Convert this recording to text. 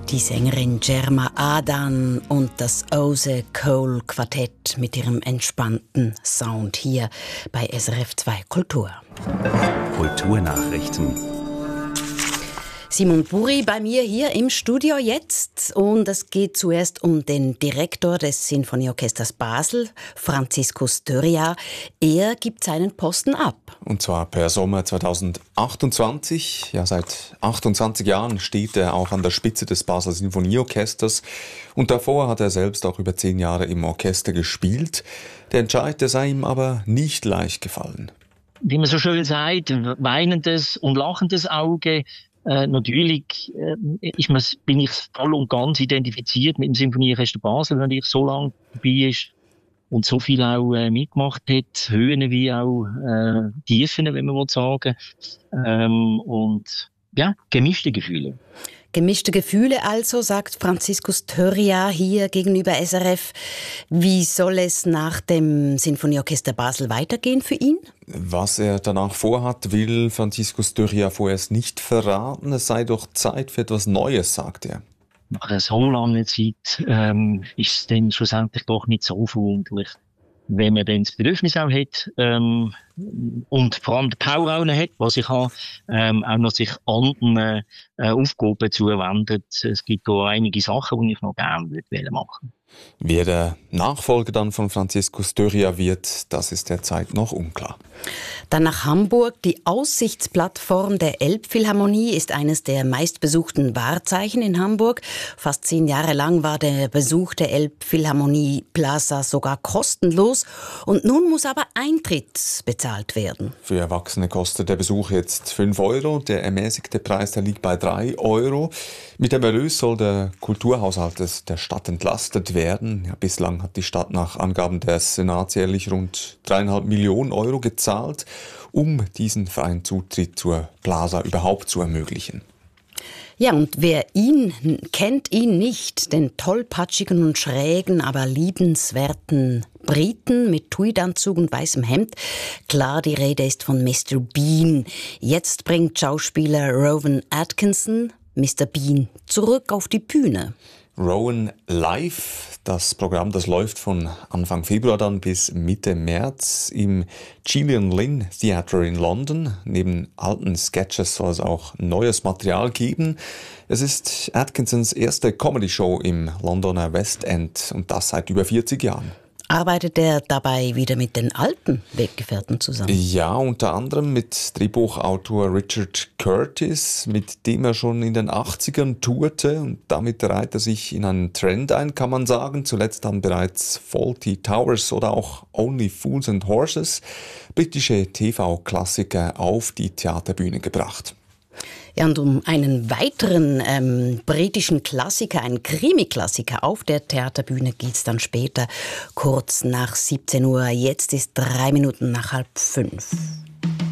Die Sängerin Germa Adan und das Ose Cole Quartett mit ihrem entspannten Sound hier bei SRF 2 Kultur. Kulturnachrichten. Simon Buri bei mir hier im Studio jetzt. Und es geht zuerst um den Direktor des Sinfonieorchesters Basel, Franziskus Dörriar. Er gibt seinen Posten ab. Und zwar per Sommer 2028. Ja, seit 28 Jahren steht er auch an der Spitze des Basler Sinfonieorchesters. Und davor hat er selbst auch über 10 Jahre im Orchester gespielt. Der Entscheid, der sei ihm aber nicht leicht gefallen. Wie man so schön sagt, weinendes und lachendes Auge. Natürlich bin ich voll und ganz identifiziert mit dem Sinfonieorchester Basel, weil ich so lange dabei ist und so viel auch mitgemacht hat, Höhen wie auch Tiefen, wenn man sagen will. Und ja, gemischte Gefühle. Gemischte Gefühle also, sagt Franziskus Dörriar hier gegenüber SRF. Wie soll es nach dem Sinfonieorchester Basel weitergehen für ihn? Was er danach vorhat, will Franziskus Dörriar vorerst nicht verraten. Es sei doch Zeit für etwas Neues, sagt er. Nach so langer Zeit ist es dann schlussendlich doch nicht so verwunderlich, wenn man dann das Bedürfnis auch hat und vor allem die Power auch noch hat, was ich habe, auch noch sich anderen Aufgaben zuwendet. Es gibt da einige Sachen, die ich noch gerne machen würde. Wer der Nachfolger dann von Franziskus Dörriar wird, das ist derzeit noch unklar. Dann nach Hamburg. Die Aussichtsplattform der Elbphilharmonie ist eines der meistbesuchten Wahrzeichen in Hamburg. Fast 10 Jahre lang war der Besuch der Elbphilharmonie Plaza sogar kostenlos. Und nun muss aber Eintritt bezahlt werden. Für Erwachsene kostet der Besuch jetzt 5 €. Der ermäßigte Preis, der liegt bei 3 €. Mit dem Erlös soll der Kulturhaushalt der Stadt entlastet werden. Ja, bislang hat die Stadt nach Angaben des Senats jährlich rund 3,5 Millionen € gezahlt, um diesen freien Zutritt zur Plaza überhaupt zu ermöglichen. Ja, und wer ihn kennt ihn nicht, den tollpatschigen und schrägen, aber liebenswerten Briten mit Tweedanzug und weißem Hemd. Klar, die Rede ist von Mr. Bean. Jetzt bringt Schauspieler Rowan Atkinson Mr. Bean zurück auf die Bühne. Rowan Live, das Programm, das läuft von Anfang Februar dann bis Mitte März im Gillian Lynn Theatre in London. Neben alten Sketches soll es auch neues Material geben. Es ist Atkinsons erste Comedy-Show im Londoner West End und das seit über 40 Jahren. Arbeitet er dabei wieder mit den alten Weggefährten zusammen? Ja, unter anderem mit Drehbuchautor Richard Curtis, mit dem er schon in den 80ern tourte. Und damit reiht er sich in einen Trend ein, kann man sagen. Zuletzt haben bereits Fawlty Towers oder auch Only Fools and Horses britische TV-Klassiker auf die Theaterbühne gebracht. Ja, und um einen weiteren britischen Klassiker, einen Krimi-Klassiker auf der Theaterbühne geht's dann später, kurz nach 17 Uhr. Jetzt ist 3 Minuten nach 4:30.